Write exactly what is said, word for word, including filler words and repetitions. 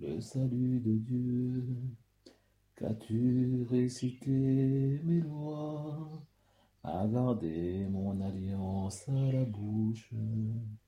le salut de Dieu. Qu'as-tu récité mes lois, à garder mon alliance à la bouche?